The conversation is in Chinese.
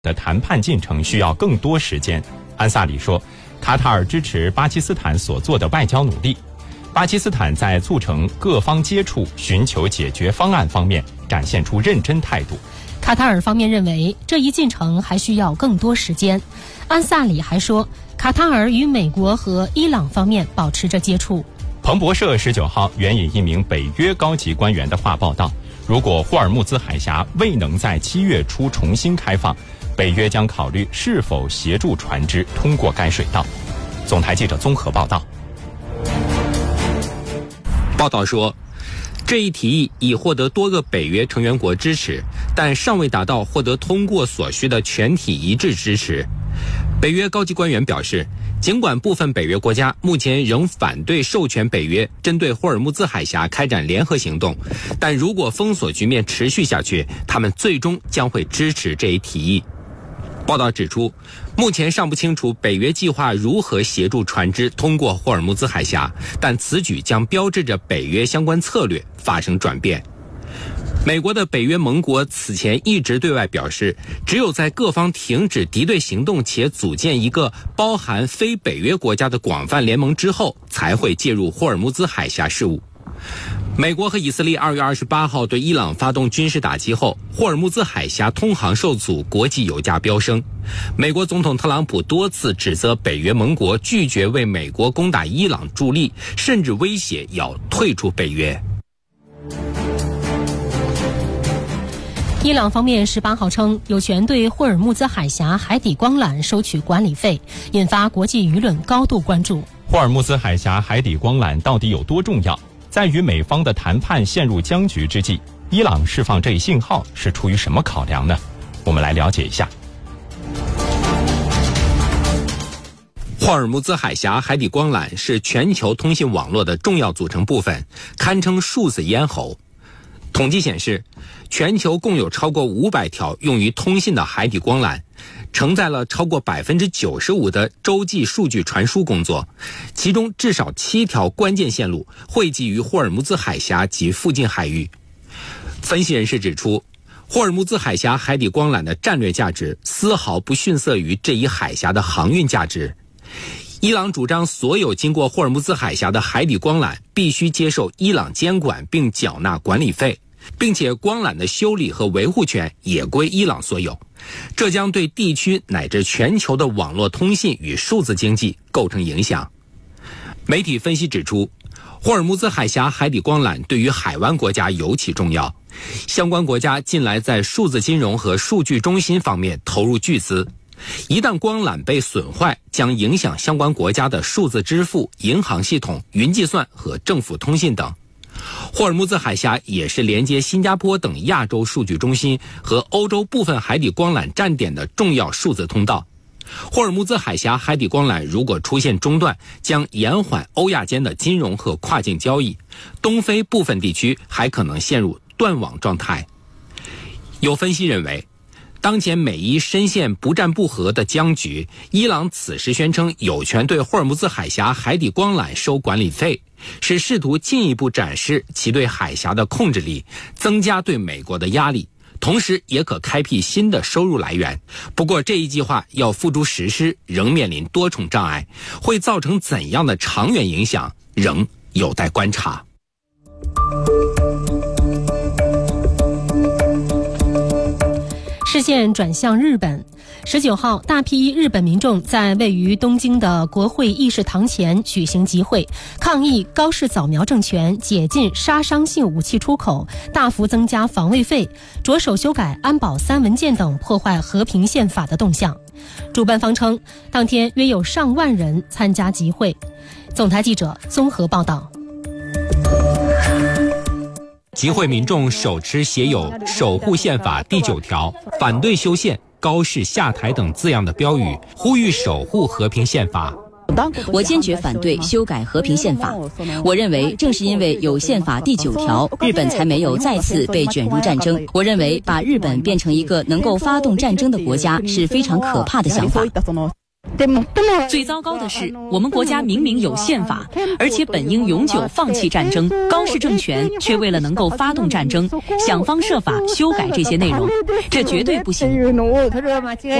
的谈判进程需要更多时间。安萨里说，卡塔尔支持巴基斯坦所做的外交努力，巴基斯坦在促成各方接触、寻求解决方案方面展现出认真态度。 卡塔尔方面认为，这一进程还需要更多时间。安萨里还说，卡塔尔与美国和伊朗方面保持着接触。 彭博社19号援引一名北约高级官员的话报道，如果霍尔木兹海峡未能在7月初重新开放，北约将考虑是否协助船只通过该水道。总台记者综合报道。 报道说，这一提议已获得多个北约成员国支持，但尚未达到获得通过所需的全体一致支持。北约高级官员表示，尽管部分北约国家目前仍反对授权北约针对霍尔木兹海峡开展联合行动，但如果封锁局面持续下去，他们最终将会支持这一提议。报道指出，目前尚不清楚北约计划如何协助船只通过霍尔木兹海峡，但此举将标志着北约相关策略发生转变。美国的北约盟国此前一直对外表示，只有在各方停止敌对行动且组建一个包含非北约国家的广泛联盟之后，才会介入霍尔木兹海峡事务。美国和以色列2月28号对伊朗发动军事打击后，霍尔木兹海峡通航受阻，国际油价飙升。美国总统特朗普多次指责北约盟国拒绝为美国攻打伊朗助力，甚至威胁要退出北约。 伊朗方面18号称，有权对霍尔木兹海峡海底光缆收取管理费，引发国际舆论高度关注。 霍尔木兹海峡海底光缆到底有多重要？在与美方的谈判陷入僵局之际，伊朗释放这一信号是出于什么考量呢？我们来了解一下。 霍尔木兹海峡海底光缆是全球通信网络的重要组成部分，堪称数字咽喉。统计显示，全球共有超过500条用于通信的海底光缆，承载了超过95%的洲际数据传输工作，其中至少7条关键线路汇集于霍尔木兹海峡及附近海域。分析人士指出，霍尔木兹海峡海底光缆的战略价值丝毫不逊色于这一海峡的航运价值。伊朗主张所有经过霍尔木兹海峡的海底光缆必须接受伊朗监管并缴纳管理费，并且光缆的修理和维护权也归伊朗所有。这将对地区乃至全球的网络通信与数字经济构成影响。媒体分析指出，霍尔木兹海峡海底光缆对于海湾国家尤其重要，相关国家近来在数字金融和数据中心方面投入巨资。一旦光缆被损坏，将影响相关国家的数字支付、银行系统、云计算和政府通信等。霍尔木兹海峡也是连接新加坡等亚洲数据中心和欧洲部分海底光缆站点的重要数字通道。霍尔木兹海峡海底光缆如果出现中断，将延缓欧亚间的金融和跨境交易，东非部分地区还可能陷入断网状态。有分析认为，当前美伊深陷不战不和的僵局，伊朗此时宣称有权对霍尔木兹海峡海底光缆收管理费，是试图进一步展示其对海峡的控制力，增加对美国的压力，同时也可开辟新的收入来源。不过这一计划要付诸实施，仍面临多重障碍，会造成怎样的长远影响，仍有待观察。 视线转向日本。19号，大批日本民众在位于东京的国会议事堂前举行集会，抗议高市早苗政权解禁杀伤性武器出口，大幅增加防卫费，着手修改安保3文件等破坏和平宪法的动向。主办方称，当天约有上万人参加集会。总台记者综合报道。 集会民众手持写有“守护宪法”第9条、反对修宪、高市下台等字样的标语，呼吁守护和平宪法。 我坚决反对修改和平宪法。我认为，正是因为有宪法第9条，日本才没有再次被卷入战争。我认为，把日本变成一个能够发动战争的国家是非常可怕的想法。 最糟糕的是，我们国家明明有宪法，而且本应永久放弃战争，高氏政权却为了能够发动战争，想方设法修改这些内容，这绝对不行。